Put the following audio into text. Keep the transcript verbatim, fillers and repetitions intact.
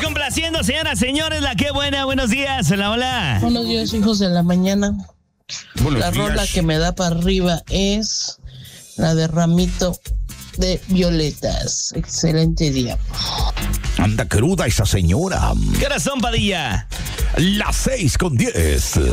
complaciendo, señoras, señores, la que buena, buenos días, hola, hola. Buenos días, hijos de la mañana. Buenos la días. rola que me da para arriba es la de Ramito de Violetas. Excelente día. Anda cruda esa señora. ¿Qué razón, Padilla? Las seis con diez.